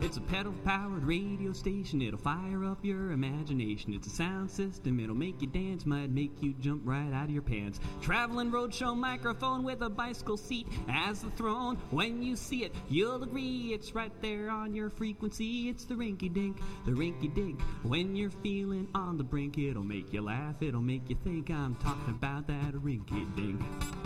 It's a pedal-powered radio station. It'll fire up your imagination. It's a sound system. It'll make you dance, might make you jump right out of your pants. Traveling roadshow microphone with a bicycle seat as the throne. When you see it, you'll agree it's right there on your frequency. It's the rinky-dink, the rinky-dink. When you're feeling on the brink, it'll make you laugh. It'll make you think. I'm talking about that rinky-dink.